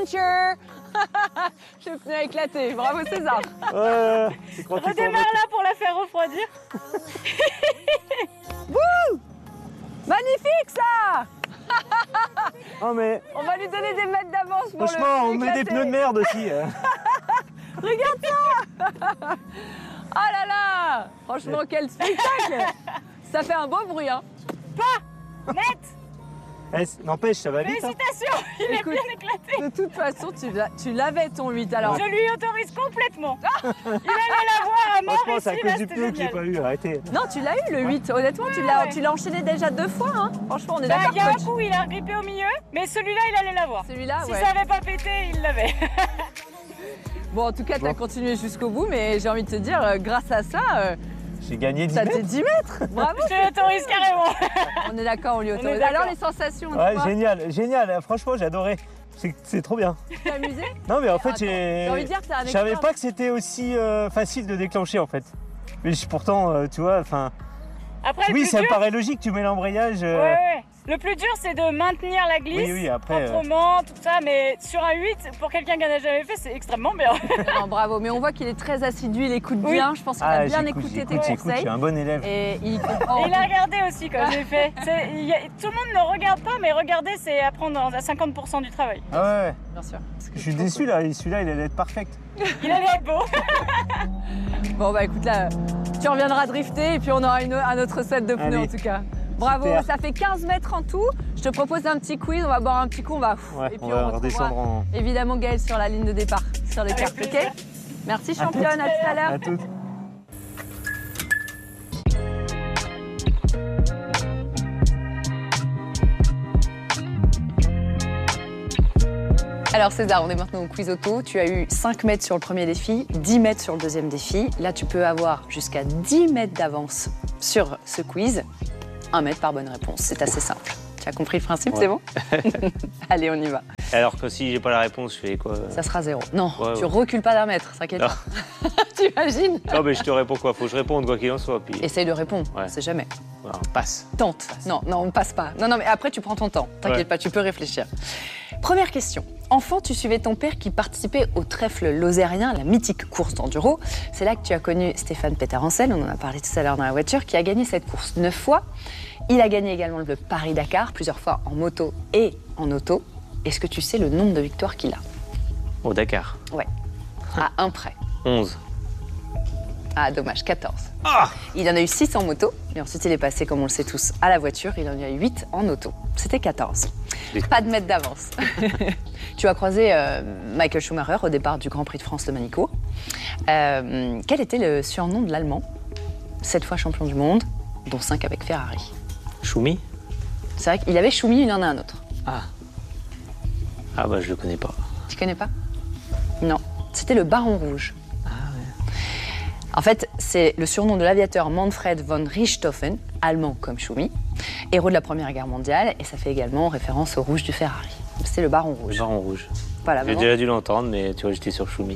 puncture. Le pneu a éclaté. Bravo César. Redémarre là pour la faire refroidir. Wouh! Magnifique ça. Oh mais On va lui donner des mètres d'avance pour franchement, on met éclater. des pneus de merde aussi. Regarde ça. Oh là là. Franchement, quel spectacle. Ça fait un beau bruit, hein. Net. N'empêche, ça va vite. Hein. Félicitations, il est Écoute, bien éclaté. De toute façon, tu l'avais ton 8 alors. Je lui autorise complètement. Il allait la voir à mort Franchement, ici, c'est à là, cause du c'était pneu que j'ai génial. pas eu. Arrêtez. Non, tu l'as eu le 8. Honnêtement, Ouais. tu l'as enchaîné déjà 2 fois. Hein. Franchement, on est Bah, d'accord. il y a un coach. coup, il a grippé au milieu, mais celui-là, il allait l'avoir. Celui-là, Si ouais. ça avait pas pété, il l'avait. Bon, en tout cas, t'as continué jusqu'au bout, mais j'ai envie de te dire, grâce à ça, J'ai gagné 10 t'as mètres. tes 10 mètres. Bravo. Je te l'autorise carrément. On est d'accord, on lui autorise. d'accord. Alors, les sensations, Ouais, dis-moi. génial. Franchement, j'ai adoré. C'est trop bien. Tu t'es amusé? Non, mais en fait, Attends, j'ai envie de dire que t'es un je savais expert. pas que c'était aussi facile de déclencher en fait. Mais pourtant, tu vois, enfin. Après, le Oui, plus ça me dur, paraît logique. Tu mets l'embrayage. ouais. Le plus dur, c'est de maintenir la glisse. Oui, après. Proprement, tout ça, mais sur un 8, pour quelqu'un qui en a jamais fait, c'est extrêmement bien. Non, bravo, mais on voit qu'il est très assidu, il écoute Oui. bien. Je pense qu'il a bien écouté tes j'écoute, je conseils. suis un bon élève. Et il comprend. Et il a regardé aussi quand j'ai fait. Tout le monde ne regarde pas, mais regarder, c'est apprendre à 50% du travail. Ah ouais, Bien sûr. je suis déçu là. Celui-là, il allait être parfait. Il allait être beau. Bon, bah écoute, là, tu reviendras drifter et puis on aura un autre set de pneus Allez. en tout cas. Bravo, Super. ça fait 15 mètres en tout. Je te propose un petit quiz, on va boire un petit coup, on va. Ouais, et puis on va retrouvera redescendre en. évidemment Gaëlle sur la ligne de départ, sur les cartes, plaisir. ok? Merci championne, à tout à l'heure. À toutes. Alors César, on est maintenant au quiz auto. Tu as eu 5 mètres sur le premier défi, 10 mètres sur le deuxième défi. Là, tu peux avoir jusqu'à 10 mètres d'avance sur ce quiz. 1 mètre par bonne réponse. C'est assez simple. Tu as compris le principe, c'est bon? Allez, on y va. Alors que si j'ai pas la réponse, je fais quoi? Ça sera 0. Non, Ouais, tu ouais. recules pas d'1 mètre, t'inquiète Non. pas. T'imagines? Non, mais je te réponds quoi? Faut que je réponde quoi qu'il en soit. Puis Essaye de répondre, Ouais. on sait jamais. voilà, on passe. Tente. Non, on ne passe pas. Non, mais après, tu prends ton temps. T'inquiète Ouais. pas, tu peux réfléchir. Première question. Enfant, tu suivais ton père qui participait au trèfle lozérien, la mythique course d'enduro. C'est là que tu as connu Stéphane Peterhansel, on en a parlé tout à l'heure dans la voiture, qui a gagné cette course 9 fois. Il a gagné également le Paris-Dakar, plusieurs fois en moto et en auto. Est-ce que tu sais le nombre de victoires qu'il a? Au Dakar. Ouais. À un près. 11. Ah, dommage, 14. Ah! Il en a eu 6 en moto, et ensuite il est passé, comme on le sait tous, à la voiture. Il en a eu 8 en auto. C'était 14. Les- Pas de mètre d'avance. Tu as croisé Michael Schumacher au départ du Grand Prix de France de Manicourt. Quel était le surnom de l'Allemand? 7 fois champion du monde, dont 5 avec Ferrari. Choumi? C'est vrai qu'il avait Schumi, il en a un autre. Ah. Ah bah je le connais pas. Tu connais pas? Non. C'était le Baron Rouge. Ah ouais. En fait, c'est le surnom de l'aviateur Manfred von Richthofen, allemand comme Schumi, héros de la Première Guerre mondiale, et ça fait également référence au rouge du Ferrari. C'est le Baron Rouge. Le Baron Rouge. Voilà, J'ai vraiment. déjà dû l'entendre, mais tu vois, j'étais sur Choumi.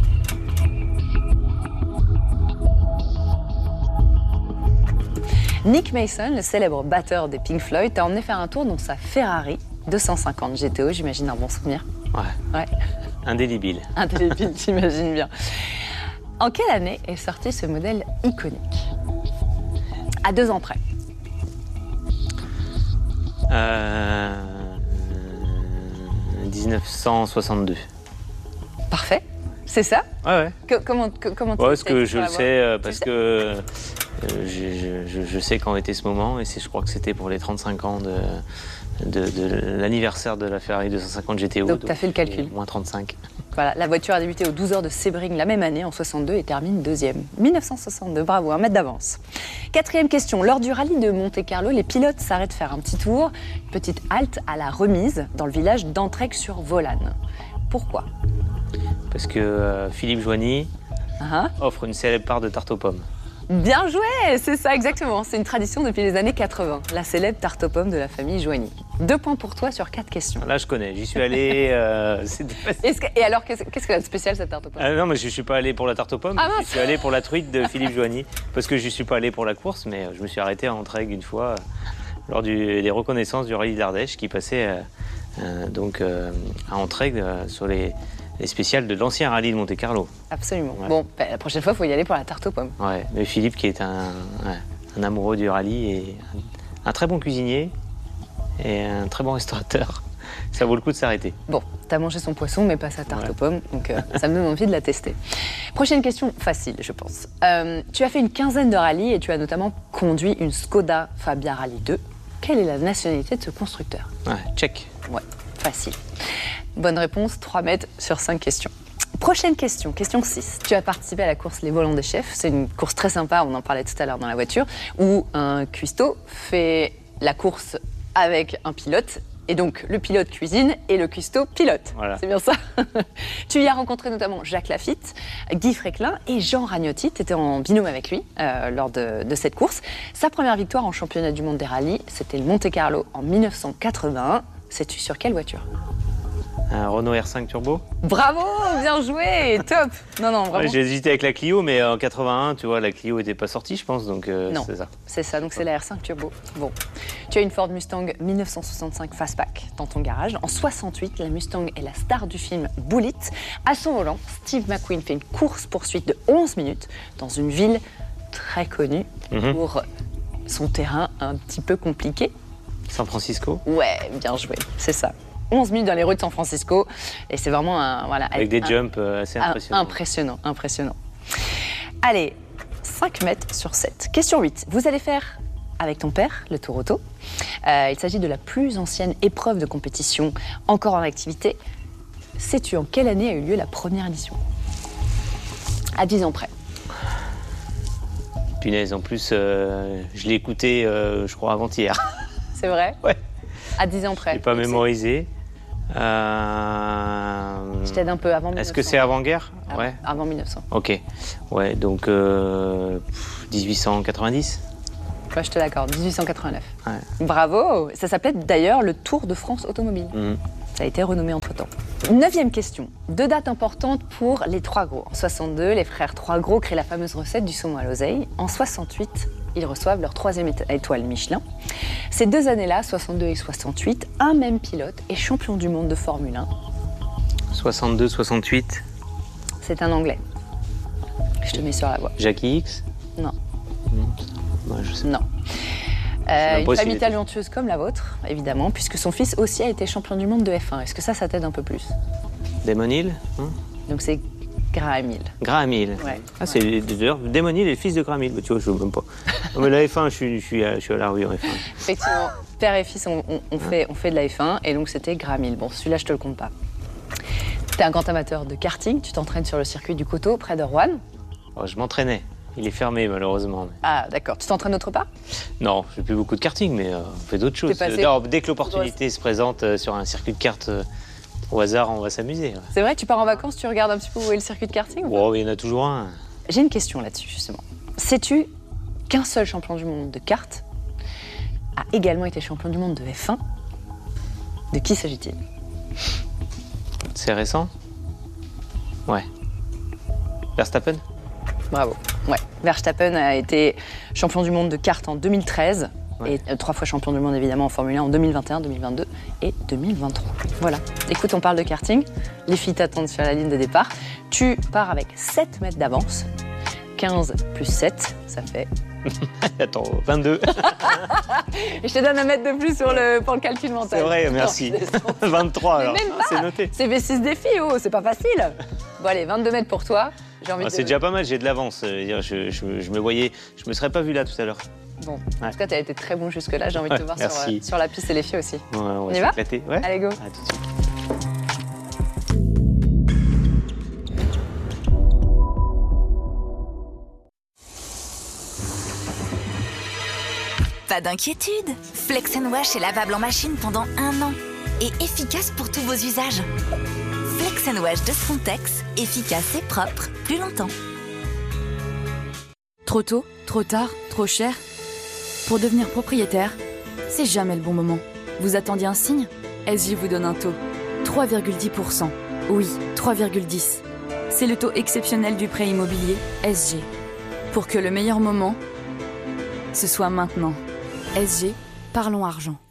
Nick Mason, le célèbre batteur des Pink Floyd, t'a emmené faire un tour dans sa Ferrari 250 GTO, j'imagine un bon souvenir. Ouais. Ouais, Indélébile. indélébile, t'imagines bien. En quelle année est sorti ce modèle iconique? À 2 ans près. 1962. Parfait, c'est ça? Ouais, ouais. Comment tu Ouais, parce sais que tu je vas le voir? sais, Tu parce sais que je sais quand était ce moment, et je crois que c'était pour les 35 ans de l'anniversaire de la Ferrari 250 GTO. Donc, t'as fait le calcul. Moins 35. Voilà, la voiture a débuté aux 12 heures de Sebring la même année, en 62, et termine 2e. 1962, bravo, 1 mètre d'avance. 4e question. Lors du rallye de Monte-Carlo, les pilotes s'arrêtent faire un petit tour, petite halte à la remise, dans le village d'Entraigue-sur-Volane. Pourquoi? Parce que Philippe Joigny Ah, offre une célèbre part de tarte aux pommes. bien joué, c'est ça exactement. C'est une tradition depuis les années 80, la célèbre tarte aux pommes de la famille Joigny. 2 points pour toi sur 4 questions. Là, je connais, j'y suis allé. C'était facile. Et alors, qu'est-ce qu'elle a de spécial cette tarte aux pommes? Ah non, mais je suis pas allé pour la tarte aux pommes, Ah, je mince. suis allé pour la truite de Philippe Joigny. Parce que je suis pas allé pour la course, mais je me suis arrêté à Entraigues une fois lors des reconnaissances du rallye d'Ardèche qui passait donc à Entraigues sur les spéciales de l'ancien rallye de Monte-Carlo. Absolument. Ouais. Bon, la prochaine fois, il faut y aller pour la tarte aux pommes. Ouais, mais Philippe qui est un amoureux du rallye et un très bon cuisinier et un très bon restaurateur. Ça vaut le coup de s'arrêter. Bon, t'as mangé son poisson, mais pas sa tarte aux pommes, donc ça me donne envie de la tester. Prochaine question facile, je pense. Tu as fait une quinzaine de rallyes et tu as notamment conduit une Skoda Fabia Rally 2. Quelle est la nationalité de ce constructeur? Ouais, check. Ouais, facile. Bonne réponse, 3 mètres sur 5 questions. Prochaine question, question 6. Tu as participé à la course Les Volants des Chefs. C'est une course très sympa, on en parlait tout à l'heure dans la voiture, où un cuistot fait la course avec un pilote. Et donc, le pilote cuisine et le cuistot pilote. Voilà. C'est bien ça. Tu y as rencontré notamment Jacques Lafitte, Guy Fréquelin et Jean Ragnotti. Tu étais en binôme avec lui lors de cette course. Sa première victoire en championnat du monde des rallyes, c'était le Monte-Carlo en 1981. Sais-tu sur quelle voiture? Un Renault R5 Turbo. Bravo, bien joué, top. Non, vraiment. Ouais, j'ai hésité avec la Clio, mais en 81, tu vois, la Clio n'était pas sortie, je pense, donc Non. c'est ça. C'est ça, donc c'est la R5 Turbo. Bon, tu as une Ford Mustang 1965 Fastback dans ton garage. En 68, la Mustang est la star du film Bullitt. À son volant, Steve McQueen fait une course-poursuite de 11 minutes dans une ville très connue pour son terrain un petit peu compliqué. San Francisco. Ouais, bien joué, c'est ça. 11 minutes dans les rues de San Francisco et c'est vraiment Avec des jumps assez impressionnants. Impressionnant. Allez, 5 mètres sur 7. Question 8. Vous allez faire avec ton père le Tour Auto. Il s'agit de la plus ancienne épreuve de compétition encore en activité. Sais-tu en quelle année a eu lieu la première édition? À 10 ans près. Punaise, en plus, je l'ai écouté, je crois, avant-hier. C'est vrai? Ouais. À 10 ans près. Je l'ai pas mémorisé. Je t'aide un peu avant 1900. Est-ce que c'est avant-guerre? Ouais. Avant 1900. Ok. Ouais, donc 1890. Ouais, je te l'accorde, 1889. Ouais. Bravo. Ça s'appelait d'ailleurs le Tour de France automobile. Ça a été renommé entre-temps. 9e question. 2 dates importantes pour les Trois Gros. En 62, les frères Trois Gros créent la fameuse recette du saumon à l'oseille. En 68, ils reçoivent leur 3e étoile Michelin. Ces 2 années-là, 62 et 68, un même pilote est champion du monde de Formule 1. 62, 68. C'est un Anglais. Je te mets sur la voie. Jackie X. Non. Moi, je sais. Non. même Une pas famille s'il était- talentueuse comme la vôtre, évidemment, puisque son fils aussi a été champion du monde de F1. Est-ce que ça t'aide un peu plus? Damon Hill. Donc c'est Graham Hill. Graham Hill. Ouais. Ah, c'est d'ailleurs Damon Hill est le fils de Graham Hill. Bah, tu vois, je veux même pas. Non, mais la F1, je suis à la rue en F1. Effectivement, père et fils, on fait de la F1, et donc c'était Graham Hill. Bon, celui-là, je te le compte pas. T'es un grand amateur de karting, tu t'entraînes sur le circuit du Coteau, près de Roanne. Oh, je m'entraînais. Il est fermé, malheureusement. Ah, d'accord. Tu t'entraînes autre part? Non, je fais plus beaucoup de karting, mais on fait d'autres choses. passé- Alors, dès que l'opportunité se présente sur un circuit de kart au hasard, on va s'amuser. Ouais. C'est vrai, tu pars en vacances, tu regardes un petit peu où est le circuit de karting ou pas? Wow, il y en a toujours un. J'ai une question là-dessus, justement. Sais-tu qu'un seul champion du monde de kart a également été champion du monde de F1? De qui s'agit-il? C'est récent? Ouais. Verstappen? Bravo. Ouais. Verstappen a été champion du monde de kart en 2013 Ouais. et 3 fois champion du monde évidemment en Formule 1 en 2021, 2022 et 2023. Voilà. Écoute, on parle de karting. Les filles t'attendent sur la ligne de départ. Tu pars avec 7 mètres d'avance. 15 plus 7, ça fait... Attends, 22. Et je te donne un mètre de plus pour le calcul mental. C'est vrai, Non, merci. je descends. 23 alors. même Ah, c'est pas. noté. C'est V6 défi, oh, c'est pas facile. Bon allez, 22 mètres pour toi. J'ai envie Ah, de... c'est déjà pas mal, j'ai de l'avance. Je me voyais, je me serais pas vu là tout à l'heure. Bon, en tout cas, t'as été très bon jusque-là. J'ai envie de te Ouais, voir merci. sur la piste et les filles aussi. Ouais, on y va va s'éclater. Ouais. Allez, go. À tout de suite. Pas d'inquiétude, Flex & Wash est lavable en machine pendant 1 an et efficace pour tous vos usages. Flex & Wash de Frontex, efficace et propre plus longtemps. Trop tôt, trop tard, trop cher. Pour devenir propriétaire, c'est jamais le bon moment. Vous attendiez un signe? SG vous donne un taux. 3,10%. Oui, 3,10. C'est le taux exceptionnel du prêt immobilier SG. Pour que le meilleur moment, ce soit maintenant. SG, parlons argent.